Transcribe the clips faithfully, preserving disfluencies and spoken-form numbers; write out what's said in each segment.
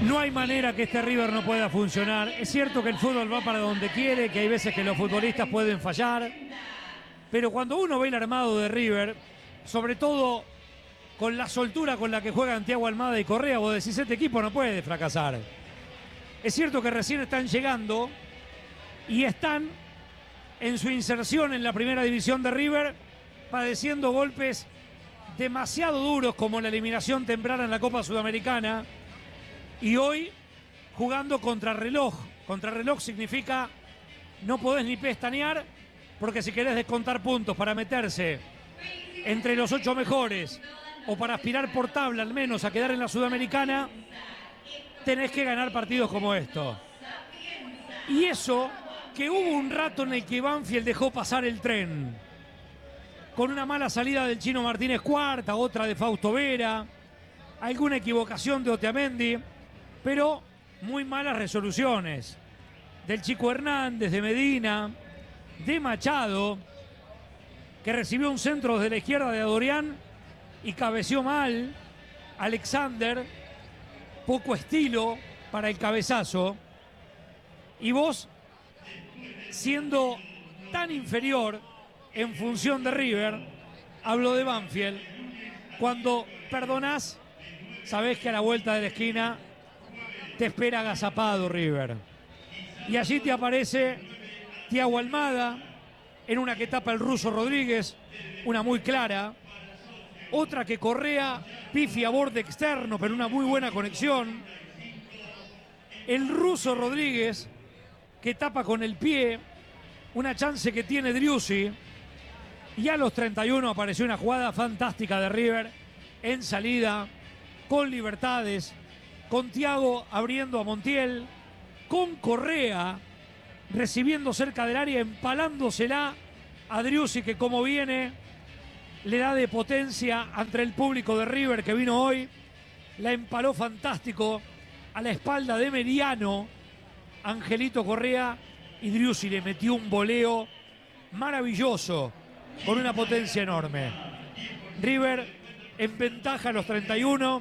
No hay manera que este River no pueda funcionar. Es cierto que el fútbol va para donde quiere, que hay veces que los futbolistas pueden fallar, pero cuando uno ve el armado de River, sobre todo con la soltura con la que juegan Thiago Almada y Correa, vos decís, este equipo no puede fracasar. Es cierto que recién están llegando y están en su inserción en la primera división de River padeciendo golpes demasiado duros como la eliminación temprana en la Copa Sudamericana y hoy jugando contrarreloj. Contrarreloj significa no podés ni pestañear porque si querés descontar puntos para meterse entre los ocho mejores o para aspirar por tabla al menos a quedar en la Sudamericana, tenés que ganar partidos como estos. Y eso que hubo un rato en el que Banfield dejó pasar el tren, con una mala salida del Chino Martínez Cuarta, otra de Fausto Vera, alguna equivocación de Otamendi, pero muy malas resoluciones del Chico Hernández, de Medina, de Machado, que recibió un centro desde la izquierda de Adorián y cabeció mal. Alexander, poco estilo para el cabezazo. Y vos, siendo tan inferior en función de River, hablo de Banfield, cuando perdonás, sabés que a la vuelta de la esquina te espera agazapado River. Y allí te aparece Thiago Almada, en una que tapa el ruso Rodríguez, una muy clara. Otra que Correa pifia a borde externo, pero una muy buena conexión. El ruso Rodríguez, que tapa con el pie, una chance que tiene Driussi. Y a los treinta y uno apareció una jugada fantástica de River, en salida, con libertades, con Thiago abriendo a Montiel, con Correa recibiendo cerca del área, empalándosela a Driussi, que como viene le da de potencia ante el público de River que vino hoy. La empaló fantástico a la espalda de Mediano, Angelito Correa, y Driussi le metió un voleo maravilloso con una potencia enorme. River en ventaja a los treinta y uno.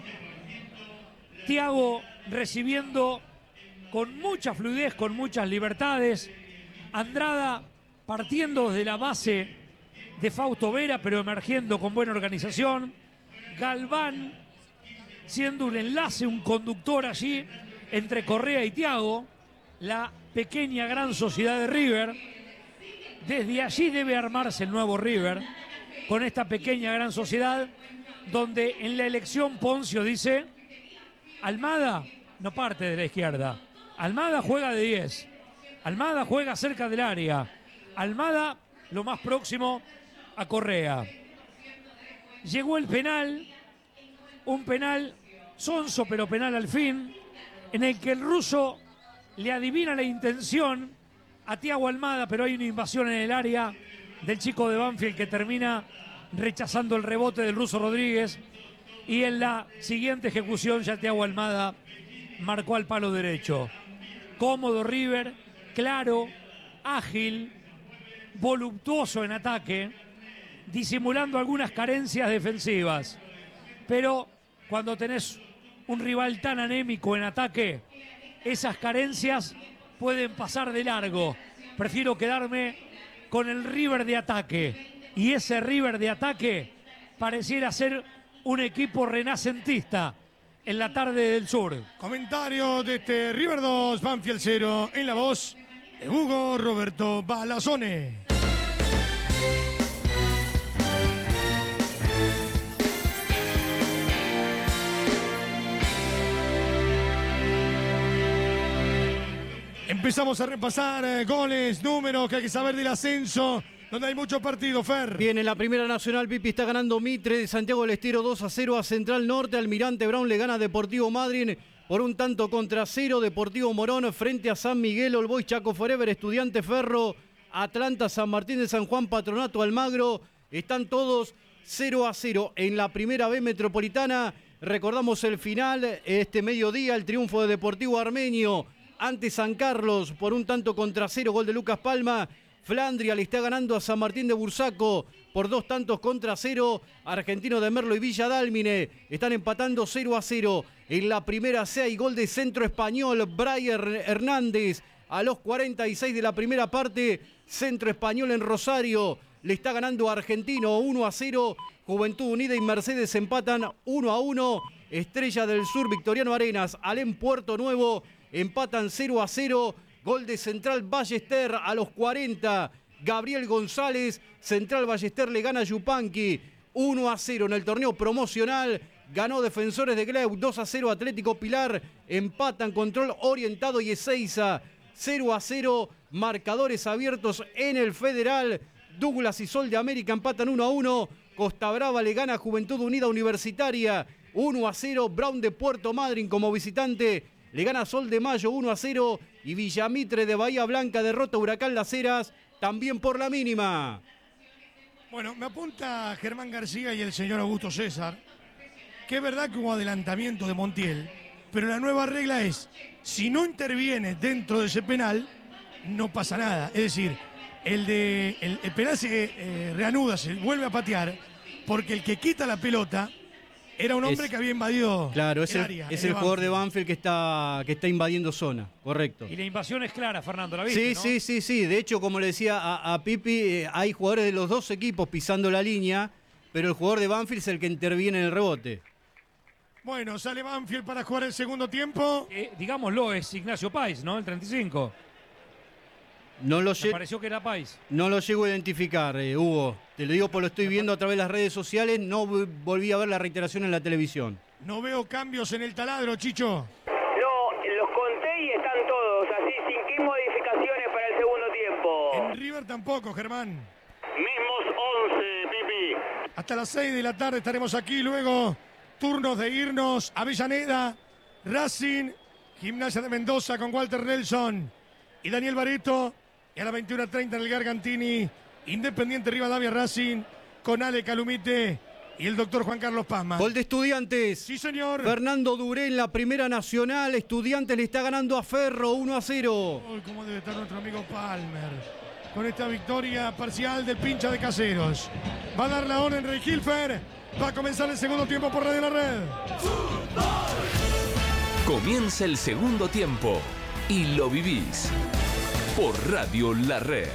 Thiago recibiendo con mucha fluidez, con muchas libertades. Andrada partiendo desde la base de Fausto Vera, pero emergiendo con buena organización. Galván siendo un enlace, un conductor allí entre Correa y Thiago. La pequeña gran sociedad de River. Desde allí debe armarse el nuevo River, con esta pequeña gran sociedad, donde en la elección Poncio dice: Almada no parte de la izquierda, Almada juega de diez, Almada juega cerca del área, Almada lo más próximo a Correa. Llegó el penal, un penal sonso pero penal al fin, en el que el ruso le adivina la intención a Thiago Almada, pero hay una invasión en el área del chico de Banfield que termina rechazando el rebote del ruso Rodríguez, y en la siguiente ejecución ya Thiago Almada marcó al palo derecho. Cómodo River, claro, ágil, voluptuoso en ataque, disimulando algunas carencias defensivas, pero cuando tenés un rival tan anémico en ataque, esas carencias pueden pasar de largo. Prefiero quedarme con el River de ataque, y ese River de ataque pareciera ser un equipo renacentista en la tarde del sur. Comentario de este River dos, Banfield cero, en la voz de Hugo Roberto Balazzone. Empezamos a repasar eh, goles, números que hay que saber del ascenso, donde hay mucho partido, Fer. Bien, en la primera nacional, Pipi está ganando Mitre de Santiago del Estero dos a cero a Central Norte. Almirante Brown le gana a Deportivo Madryn por un tanto contra cero. Deportivo Morón frente a San Miguel, All Boys Chaco Forever, Estudiante Ferro, Atlanta, San Martín de San Juan, Patronato Almagro. Están todos cero a cero. En la primera B metropolitana, recordamos el final, este mediodía, el triunfo de Deportivo Armenio ante San Carlos por un tanto contra cero, gol de Lucas Palma. Flandria le está ganando a San Martín de Bursaco por dos tantos contra cero. Argentino de Merlo y Villa Dálmine están empatando cero a cero. En la primera C hay gol de Centro Español. Brian Hernández a los cuarenta y seis de la primera parte. Centro Español en Rosario le está ganando a Argentino uno a cero. Juventud Unida y Mercedes empatan uno a uno. Estrella del Sur, Victoriano Arenas, Alem Puerto Nuevo empatan cero a cero. Gol de Central Ballester a los cuarenta. Gabriel González. Central Ballester le gana a Yupanqui uno a cero en el torneo promocional. Ganó Defensores de Gleu dos a cero. Atlético Pilar empatan Control Orientado y Ezeiza cero a cero. Marcadores abiertos en el Federal. Douglas y Sol de América empatan uno a uno. Costa Brava le gana a Juventud Unida Universitaria uno a cero. Brown de Puerto Madryn como visitante le gana a Sol de Mayo uno a cero. Y Villamitre de Bahía Blanca derrota a Huracán Las Heras también por la mínima. Bueno, me apunta Germán García y el señor Augusto César que es verdad que hubo adelantamiento de Montiel, pero la nueva regla es, si no interviene dentro de ese penal, no pasa nada. Es decir, el, de, el, el penal se eh, reanuda, se vuelve a patear, porque el que quita la pelota era un hombre es, que había invadido claro, es el el, área. es el, el jugador de Banfield que está, que está invadiendo zona, correcto. Y la invasión es clara, Fernando, ¿la viste, Sí, no? sí, sí, sí. De hecho, como le decía a, a Pipi, eh, hay jugadores de los dos equipos pisando la línea, pero el jugador de Banfield es el que interviene en el rebote. Bueno, sale Banfield para jugar el segundo tiempo. Eh, digámoslo, es Ignacio Páez, ¿no? El treinta y cinco. No lo, Me pareció que era Páez. No lo llego a identificar, eh, Hugo. Te lo digo, por lo estoy viendo a través de las redes sociales. No volví a ver la reiteración en la televisión. No veo cambios en el taladro, Chicho. No, los conté y están todos, así sin qué modificaciones para el segundo tiempo. En River tampoco, Germán. Mismos once, Pipi. Hasta las seis de la tarde estaremos aquí. Luego, turnos de irnos. Avellaneda, Racing, Gimnasia de Mendoza con Walter Nelson y Daniel Barreto. Y a las veintiuna treinta en el Gargantini, Independiente Rivadavia Racing con Ale Calumite y el doctor Juan Carlos Pazman. Gol de Estudiantes. Sí, señor. Fernando Duré en la Primera Nacional. Estudiantes le está ganando a Ferro uno a cero. Uy, cómo debe estar nuestro amigo Palmer con esta victoria parcial del pincha de Caseros. Va a dar la orden Rey Hilfer. Va a comenzar el segundo tiempo por Radio La Red. Comienza el segundo tiempo y lo vivís por Radio La Red.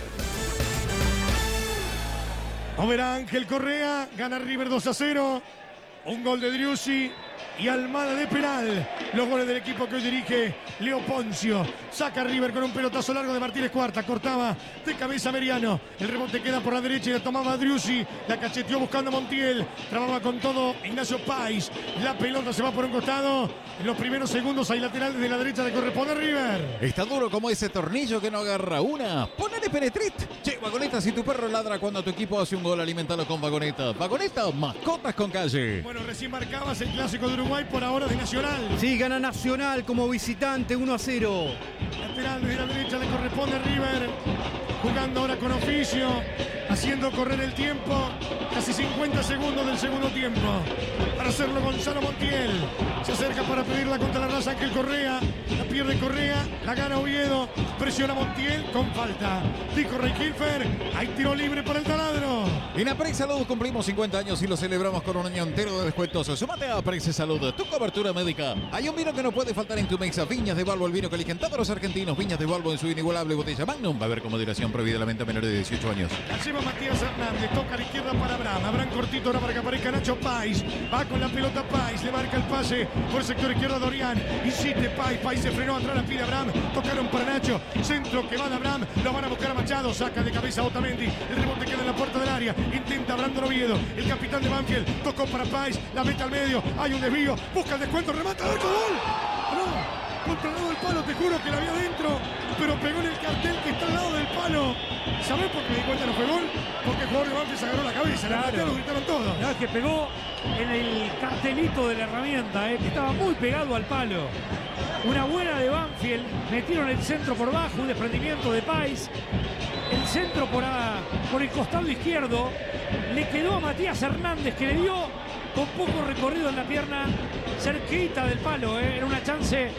A ver, Ángel Correa, gana River dos a cero. Un gol de Driussi y Almada de penal. Los goles del equipo que hoy dirige Leo Poncio. Saca River con un pelotazo largo de Martínez Cuarta. Cortaba de cabeza Meriano. El rebote queda por la derecha y la tomaba Driussi. La cacheteó buscando a Montiel. Trababa con todo Ignacio Páez. La pelota se va por un costado. En los primeros segundos hay lateral desde la derecha de corresponde a River. Está duro como ese tornillo que no agarra una. Ponele Penetrit. Che, Vagoneta, si tu perro ladra cuando tu equipo hace un gol, alimentalo con Vagoneta. Vagoneta, mascotas con calle. Bueno, recién marcabas el clásico de Uruguay, por ahora de Nacional. Sí, gana Nacional como visitante uno a cero. Lateral desde la derecha le corresponde a River. Jugando ahora con oficio, haciendo correr el tiempo. Casi cincuenta segundos del segundo tiempo. Para hacerlo Gonzalo Montiel. Se acerca para pedirla contra la raza Ángel Correa. La pierde Correa, la gana Oviedo. Presiona Montiel con falta. Dijo Rey Hilfer, hay tiro libre para el taladro. En Aprex Salud cumplimos cincuenta años y lo celebramos con un año entero de descuentos. Sumate a Aprex Salud, tu cobertura médica. Hay un vino que no puede faltar en tu mesa. Viñas de Balbo, el vino que eligen todos los argentinos. Viñas de Balbo en su inigualable botella Magnum. Va a haber como duración prohibida la venta menor de dieciocho años. La lleva Matías Hernández, toca a la izquierda para Abraham. Abraham cortito ahora para que aparezca Nacho Páez. Va con la pelota Páez, le marca el pase por el sector izquierdo a Dorian. Insiste Páez, Páez se frenó atrás, la pide Abraham. Tocaron para Nacho, centro que va de Abraham. Lo van a buscar a Machado, saca de cabeza a Otamendi. El rebote queda en la puerta del área. Intenta Brandon Oviedo, el capitán de Banfield. Tocó para Páez, la mete al medio. Hay un desvío, busca el descuento, remata, arco, gol. No, contra el lado del palo, te juro que la había adentro, pero pegó en el cartel que está al lado del palo. ¿Sabés por qué me di cuenta no fue gol? Porque el jugador de Banfield se agarró la cabeza, Claro. la lo gritaron todos. Claro, que pegó en el cartelito de la herramienta, eh, que estaba muy pegado al palo. Una buena de Banfield, metieron el centro por bajo, un desprendimiento de Páez. El centro por, a, por el costado izquierdo le quedó a Matías Hernández, que le dio con poco recorrido en la pierna, cerquita del palo. Eh. Era una chance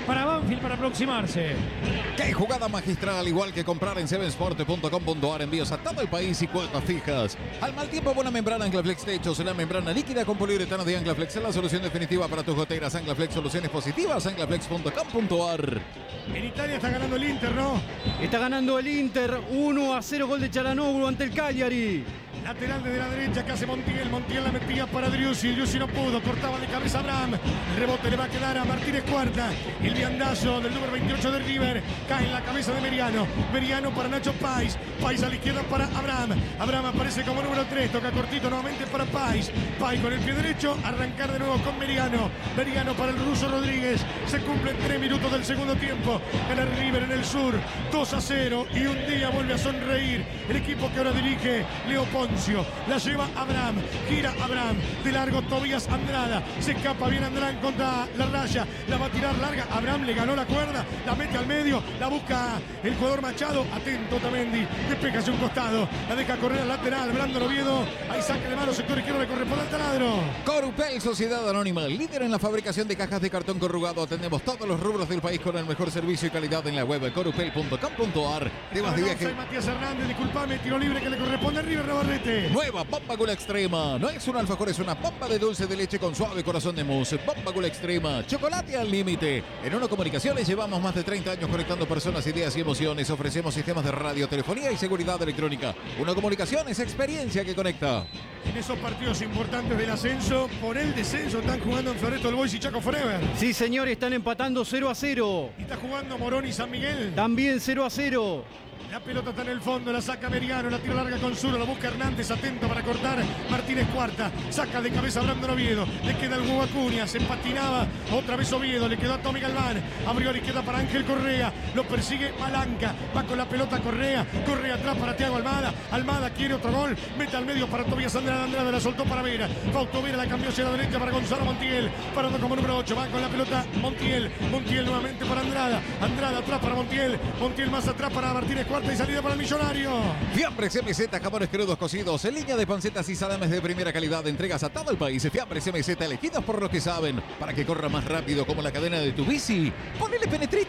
para Banfield para aproximarse. ¡Qué jugada magistral! Igual que comprar en seven sport punto com punto a r. Envíos a todo el país y cuotas fijas. Al mal tiempo, buena membrana Anclaflex Techos. La membrana líquida con poliuretano de Anclaflex es la solución definitiva para tus goteras. Anclaflex, soluciones positivas. Anclaflex punto com punto a r. En Italia está ganando el Inter, ¿no? Está ganando el Inter uno a cero, gol de Chalanoglu ante el Cagliari. Lateral desde la derecha que hace Montiel. Montiel la metía para Driussi. Driussi no pudo. Cortaba de cabeza a Abraham. El rebote le va a quedar a Martínez Cuarta. El viandazo del número veintiocho de River. Cae en la cabeza de Meriano. Meriano para Nacho Pais. Pais a la izquierda para Abraham. Abraham aparece como número tres. Toca cortito nuevamente para Pais. Pais con el pie derecho. Arrancar de nuevo con Meriano. Meriano para el ruso Rodríguez. Se cumplen tres minutos del segundo tiempo. Gana River en el sur. dos a cero. Y un día vuelve a sonreír el equipo que ahora dirige Leo Poncio. La lleva Abraham, gira Abraham, de largo Tobías Andrada, se escapa bien Andrada contra la raya, la va a tirar larga, Abraham le ganó la cuerda, la mete al medio, la busca el jugador Machado, atento Tamendi, despeja hacia un costado, la deja correr al lateral, Brandon Oviedo, ahí saque de mano, sector izquierdo le corresponde al taladro. Corupel, Sociedad Anónima, líder en la fabricación de cajas de cartón corrugado. Atendemos todos los rubros del país con el mejor servicio y calidad en la web corupel punto com punto a r. Temas de viaje. Matías Hernández, disculpame, tiro libre que le corresponde a River Navarrete. Nueva Bomba Gula Extrema. No es un alfajor, es una bomba de dulce de leche con suave corazón de mousse. Bomba Gula Extrema. Chocolate al límite. En Uno Comunicaciones llevamos más de treinta años conectando personas, ideas y emociones. Ofrecemos sistemas de radio, telefonía y seguridad electrónica. Uno Comunicaciones, experiencia que conecta. En esos partidos importantes del ascenso, por el descenso, están jugando en Floresta All Boys y Chaco Forever. Sí, señor, están empatando cero a cero. Y está jugando Morón y San Miguel. También cero a cero. La pelota está en el fondo, la saca Meriano, la tira larga con Zuro, la busca Hernández, atento para cortar. Martínez Cuarta, saca de cabeza a Brandon Oviedo, le queda el huevo Acuña, se patinaba, otra vez Oviedo, le quedó a Tommy Galván, abrió a la izquierda para Ángel Correa, lo persigue Malanca, va con la pelota Correa, Correa atrás para Thiago Almada, Almada quiere otro gol, mete al medio para Tobías Andrada, Andrada la soltó para Vera, Fausto Vera la cambió hacia la derecha para Gonzalo Montiel, parando como número ocho, va con la pelota Montiel, Montiel nuevamente para Andrada, Andrada atrás para Montiel, Montiel más atrás para Martínez Cuarta y salida para el Millonario. Fiambres M Z, jamones crudos cocidos, en línea de pancetas y salames de primera calidad, entregas a todo el país. Fiambres M Z, elegidos por los que saben, para que corra más rápido como la cadena de tu bici. Ponele Penetrit.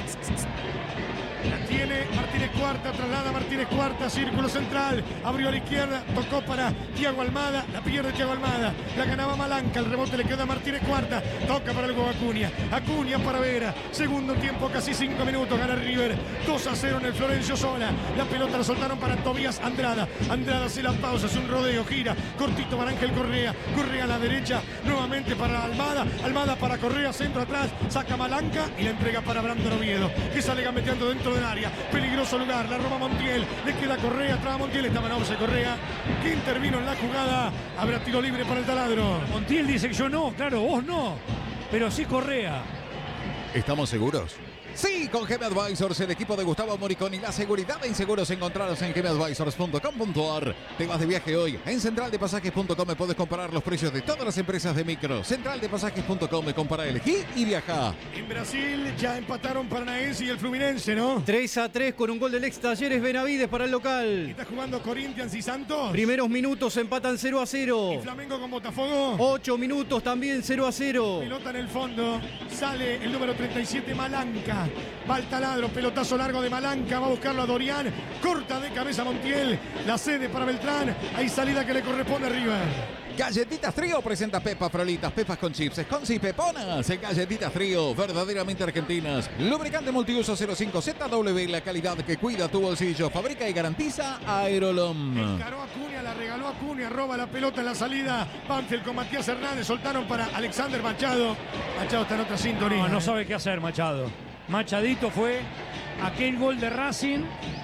La tiene Martínez Cuarta, traslada Martínez Cuarta, círculo central, abrió a la izquierda, tocó para Thiago Almada, la pierde Thiago Almada, la ganaba Malanca, el rebote le queda a Martínez Cuarta, toca para el huevo Acuña, Acuña para Vera, segundo tiempo, casi cinco minutos, gana River, dos a cero en el Florencio Sola, la pelota la soltaron para Tobías Andrada, Andrada hace la pausa, hace un rodeo, gira, cortito para Ángel Correa, Correa a la derecha, nuevamente para Almada, Almada para Correa, centro atrás, saca Malanca y la entrega para Brandon Oviedo, que sale gambeteando dentro del área, peligroso lugar, la roba Montiel, le queda Correa, traba Montiel, estaba en once Correa, que intervino en la jugada, habrá tiro libre para el taladro. Montiel dice que yo no, claro, vos no, pero sí Correa. ¿Estamos seguros? Sí, con G M Advisors, el equipo de Gustavo Moriconi, la seguridad en seguros encontrados en gm advisors punto com punto a r. Te vas de viaje hoy. En central de pasajes punto com puedes comparar los precios de todas las empresas de micro. central de pasajes punto com, compara, elegí y viaja. En Brasil ya empataron Paranaense y el Fluminense, ¿no? tres a tres con un gol del ex Talleres Benavides para el local. Está jugando Corinthians y Santos. Primeros minutos empatan cero a cero. Y Flamengo con Botafogo. ocho minutos también cero a cero. Pelota en el fondo. Sale el número treinta y siete Malanca. Va al taladro, pelotazo largo de Malanca, va a buscarlo a Dorian, corta de cabeza Montiel, la cede para Beltrán, hay salida que le corresponde a River. Galletitas Trío presenta Pepas Frolitas, pepas con chips, con y peponas. Galletitas Trío, verdaderamente argentinas. Lubricante multiuso cero cinco Z W, la calidad que cuida tu bolsillo. Fabrica y garantiza Aerolom. Encaró a Acuña, la regaló a Acuña, roba la pelota en la salida. Banfield con Matías Hernández, soltaron para Alexander Machado. Machado está en otra sintonía. No, no sabe qué hacer Machado. Machadito fue aquel gol de Racing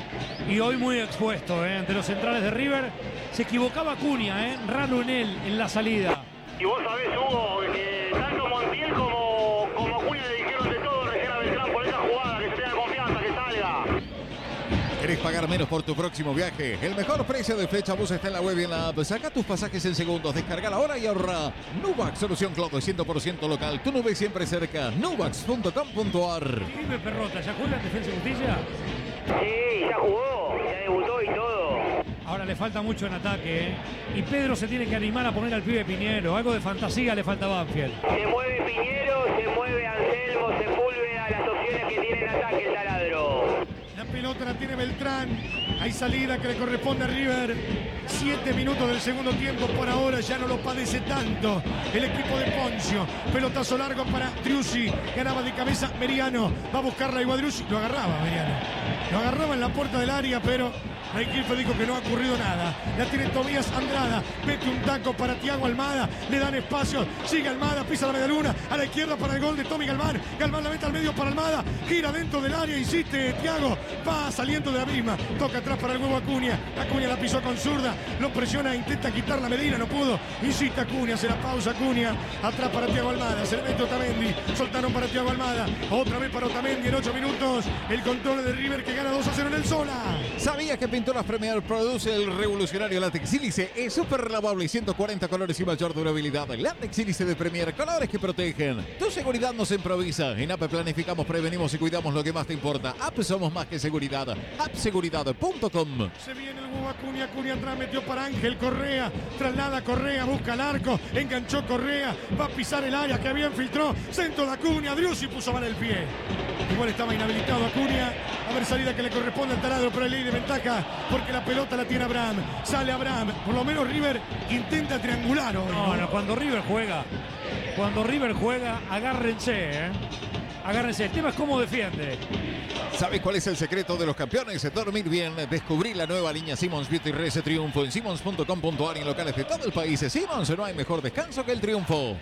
y hoy muy expuesto, ¿eh? Ante los centrales de River. Se equivocaba Acuña, ¿eh? Raro en él en la salida. Y vos sabés, Hugo, que tanto Montiel como, como Acuña le dijeron de todo recién a Beltrán por esa jugada, que se tenga confianza, que salga. ¿Querés pagar menos por tu próximo viaje? El mejor precio de Flecha Bus está en la web y en la app. Saca tus pasajes en segundos, descarga ahora y ahorra. Nubax, solución cloud cien por ciento local. Tu nube siempre cerca. nubax punto com punto a r. Dime, Perrota, ¿ya juega en Defensa y Justicia? Sí, ya jugó, ya debutó y todo. Ahora le falta mucho en ataque, ¿eh? Y Pedro se tiene que animar a poner al pibe Piñero. Algo de fantasía le falta a Banfield. Se mueve Piñero, se mueve Anselmo, Sepúlveda. pelota la tiene Beltrán. Hay salida que le corresponde a River. Siete minutos del segundo tiempo. Por ahora ya no lo padece tanto el equipo de Poncio. Pelotazo largo para Driussi. Ganaba de cabeza Meriano. Va a buscarla igual Driussi. Lo agarraba Meriano. Lo agarraba en la puerta del área, pero Raikilfe dijo que no ha ocurrido nada. La tiene Tobías Andrada. Mete un taco para Thiago Almada. Le dan espacio. Sigue Almada. Pisa la medialuna. A la izquierda para el gol de Tommy Galván. Galván la mete al medio para Almada. Gira dentro del área. Insiste Thiago. Va saliendo de la misma. Toca atrás para el huevo Acuña. Acuña la pisó con zurda. Lo presiona. Intenta quitar la Medina. No pudo. Insiste Acuña. Se la pausa Acuña. Atrás para Thiago Almada. Se le mete Otamendi. Soltaron para Thiago Almada. Otra vez para Otamendi en ocho minutos. El control de River que gana dos a cero en el Sola. ¿Sabías que Pinturas Premier produce el revolucionario látex sílice? Es súper lavable y ciento cuarenta colores y mayor durabilidad. Látex sílice de Premier, colores que protegen. Tu seguridad nos improvisa. En A P planificamos, prevenimos y cuidamos lo que más te importa. A P somos más que seguridad. app seguridad punto com. Se viene el huevo Acuña. Acuña atrás metió para Ángel Correa. Traslada Correa, busca el arco. Enganchó Correa. Va a pisar el área que bien filtró. Centro de Acuña. Driussi puso mal el pie. Igual estaba inhabilitado Acuña. A ver, salida que le corresponde al taladro, pero hay ley de ventaja porque la pelota la tiene Abraham. Sale Abraham. Por lo menos River intenta triangular hoy. No, no, cuando River juega, cuando River juega, agárrense, ¿eh? Agárrense. El tema es cómo defiende. ¿Sabes cuál es el secreto de los campeones? Dormir bien. Descubrí la nueva línea Simmons Beauty Rese Triunfo en simmons punto com punto a r y en locales de todo el país. Simmons, no hay mejor descanso que el triunfo.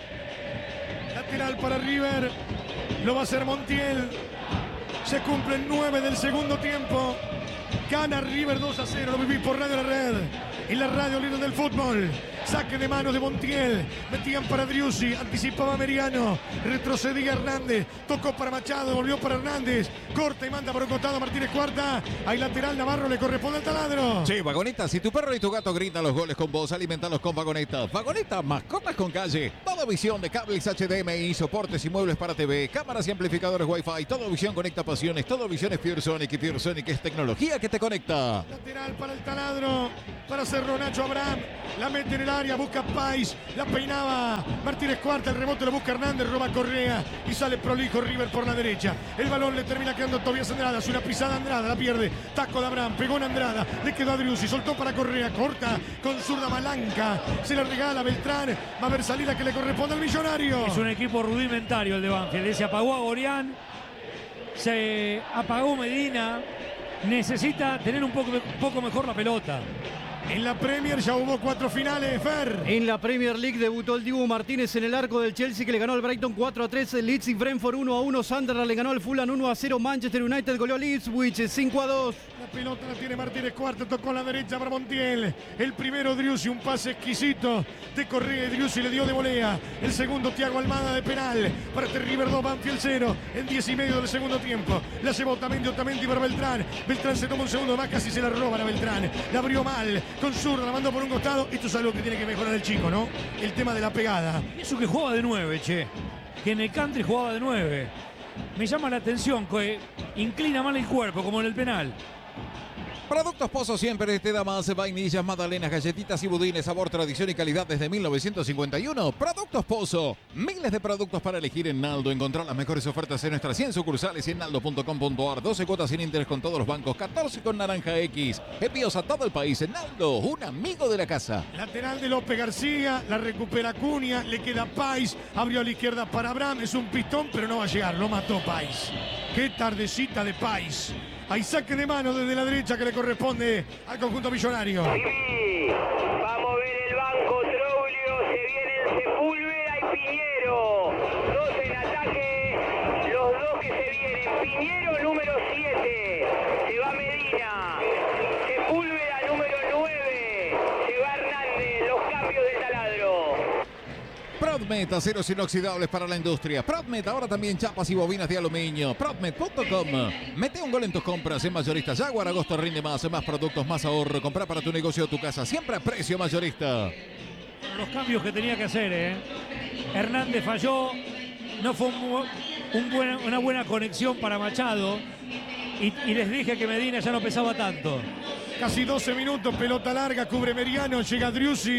Lateral para River. Lo va a hacer Montiel. Se cumplen nueve del segundo tiempo. Gana River dos a cero. Lo viví por Radio La Red. Y la radio líder del fútbol. Saque de manos de Montiel. Metían para Driussi. Anticipaba Meriano. Retrocedía Hernández. Tocó para Machado. Volvió para Hernández. Corta y manda por un costado Martínez Cuarta. Hay lateral. Navarro le corresponde al taladro. Sí, Vagoneta. Si tu perro y tu gato gritan los goles con vos, alimentalos con Vagoneta. Vagoneta, mascotas con calle. Toda visión de cables H D M I, soportes y muebles para T V, cámaras y amplificadores Wi-Fi. Todo visión conecta pasiones. Todo visión es PureSonic y PureSonic es tecnología que te conecta. Lateral para el taladro. Para Cerro Nacho Abraham. La mete en el área. Busca Pais. La peinaba Martínez Cuarta. El rebote lo busca Hernández. Roba Correa. Y sale prolijo River por la derecha. El balón le termina quedando Tobías Andrada. Es una pisada Andrada. La pierde. Taco de Abraham. Pegó en Andrada. Le quedó a Driussi. Soltó para Correa. Corta con zurda Malanca. Se la regala Beltrán. Va a haber salida que le corresponde al Millonario. Es un equipo rudimentario el de Banfield. Se apagó a Gorián. Se apagó Medina. Necesita tener un poco, un poco mejor la pelota. En la Premier ya hubo cuatro finales, Fer. En la Premier League debutó el Dibu Martínez en el arco del Chelsea, que le ganó al Brighton cuatro a tres, el Leeds y Brentford uno a uno, Sunderland le ganó al Fulham uno a cero, Manchester United goleó al Ipswich cinco a dos. La pelota la tiene Martínez Cuarta, tocó a la derecha para Montiel. El primero Driussi, un pase exquisito de Correa y Driussi le dio de volea. El segundo Thiago Almada de penal para este River dos, Banfield cero, en diez y medio del segundo tiempo. La llevó Otamendi, Otamendi para Beltrán. Beltrán se toma un segundo más, casi se la roban a Beltrán. La abrió mal. Con zurda, la mandó por un costado. Esto es algo que tiene que mejorar el chico, ¿no? El tema de la pegada. Eso que jugaba de nueve, che. Que en el country jugaba de nueve. Me llama la atención que inclina mal el cuerpo, como en el penal. Productos Pozo siempre te da más. Vainillas, magdalenas, galletitas y budines. Sabor, tradición y calidad desde mil novecientos cincuenta y uno. Productos Pozo. Miles de productos para elegir en Naldo. Encontrar las mejores ofertas en nuestras cien sucursales y en naldo punto com punto a r. doce cuotas sin interés con todos los bancos. catorce con Naranja X. Envíos a todo el país. En Naldo, un amigo de la casa. Lateral de López García. La recupera Cunha. Le queda Pais. Abrió a la izquierda para Abraham. Es un pistón, pero no va a llegar. Lo mató Pais. Qué tardecita de Pais. Hay saque de mano desde la derecha que le corresponde al conjunto millonario. Sí, va a mover el banco Troglio, se vienen Sepúlveda y Piñero. Dos en ataque, los dos que se vienen. Piñero número siete, se va Medina. Sepúlveda número nueve, se va Hernández. Los cambios del taladro. Prodmet, aceros inoxidables para la industria. Prodmet, ahora también chapas y bobinas de aluminio. Prodmet punto com. Mete un gol en tus compras en Mayorista Jaguar. Agosto rinde más, más productos, más ahorro. Compra para tu negocio o tu casa, siempre a precio mayorista. Los cambios que tenía que hacer, ¿eh? Hernández falló. No fue un, un buena, una buena conexión para Machado. Y, y les dije que Medina ya no pesaba tanto. Casi doce minutos, pelota larga, cubre Meriano, llega Driussi.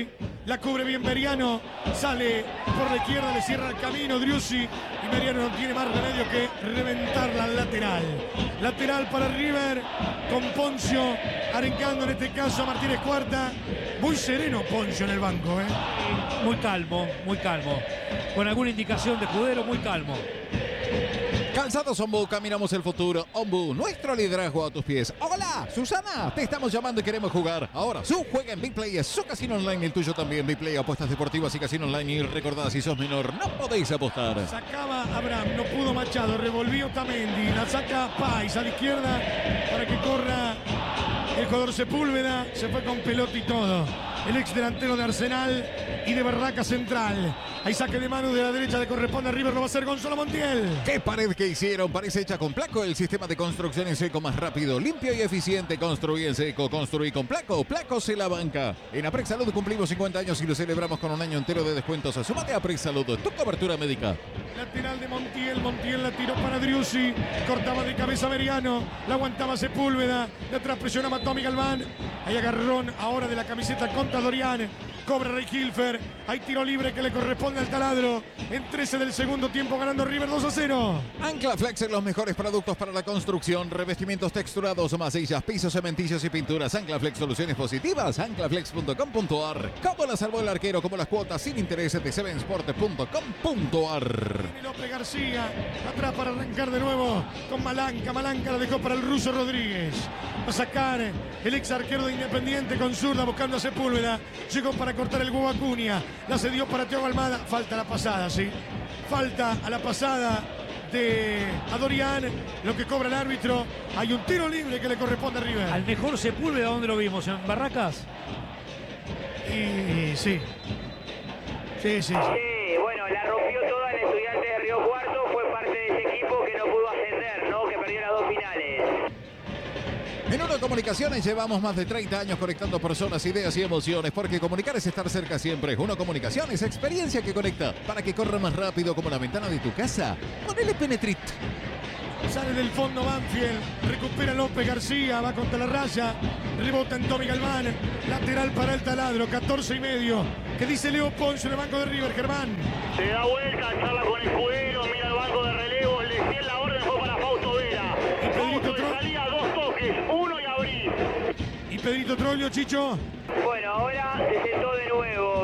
La cubre bien Meriano. Sale por la izquierda, le cierra el camino Driussi. Y Meriano no tiene más remedio que reventarla al lateral. Lateral para River. Con Poncio arengando en este caso a Martínez Cuarta. Muy sereno Poncio en el banco, ¿eh? Muy calmo, muy calmo. Con alguna indicación de Escudero, muy calmo. Calzados Ombu, caminamos el futuro. Ombu, nuestro liderazgo a tus pies. Hola, Susana, te estamos llamando y queremos jugar. Ahora, su juega en Bitplay, es su casino online, el tuyo también. Bitplay, apuestas deportivas y casino online. Y recordad, si sos menor, no podéis apostar. Sacaba Abraham, no pudo Machado, revolvió Otamendi, la saca Pais a la izquierda para que corra el jugador Sepúlveda. Se fue con pelota y todo. El ex delantero de Arsenal y de Barraca Central. Hay saque de mano de la derecha, le corresponde a River, lo va a hacer Gonzalo Montiel. ¿Qué pared que hicieron? Parece hecha con Placo, el sistema de construcción en seco más rápido, limpio y eficiente. Construí en seco, construí con Placo. Placo se la banca. En Aprex Salud cumplimos cincuenta años y lo celebramos con un año entero de descuentos. Súmate a Aprex Salud, tu cobertura médica. Lateral de Montiel, Montiel la tiró para Driussi. Cortaba de cabeza Meriano, la aguantaba Sepúlveda. De atrás presionaba Tommy Galván. Hay agarrón ahora de la camiseta contra Dorian. Cobra Rey Hilfer. Hay tiro libre que le corresponde al taladro. En trece del segundo tiempo ganando River dos a cero. Ancla Flex, los mejores productos para la construcción. Revestimientos texturados, masillas, pisos, cementillos y pinturas. Ancla Flex, soluciones positivas. anclaflex punto com punto ar. Como la salvó el arquero, como las cuotas sin intereses de seven sport punto com punto ar. López García. Atrás para arrancar de nuevo con Malanca. Malanca la dejó para el ruso Rodríguez. Va a sacar el ex arquero de Independiente con zurda buscando a Sepúlveda. Llegó para cortar el huevo Acuña. La cedió para Thiago Almada. Falta la pasada, sí. Falta a la pasada de a Dorian. Lo que cobra el árbitro. Hay un tiro libre que le corresponde a River. Al mejor Sepúlveda, ¿dónde lo vimos? ¿En Barracas? Y sí. Sí, sí, sí. Sí, bueno, la rompió toda el Estudiantes de Río Cuarto. Fue parte de ese equipo que no pudo ascender, ¿no? Que perdió las dos finales. En Uno Comunicaciones llevamos más de treinta años conectando personas, ideas y emociones, porque comunicar es estar cerca siempre. Uno Comunicaciones, experiencia que conecta para que corra más rápido como la ventana de tu casa. Ponele Penetrit. Sale del fondo Banfield, recupera López García, va contra la raya, rebota en Tommy Galván, lateral para el taladro, catorce y medio. ¿Qué dice Leo Poncio en el banco de River, Germán? Se da vuelta, charla con Escudero, mira el banco de relevo, le sigue la orden, fue para Fausto Vera. Fausto de salida, dos toques, uno y abrir. ¿Y Pedrito Troglio, Chicho? Bueno, ahora se sentó de nuevo.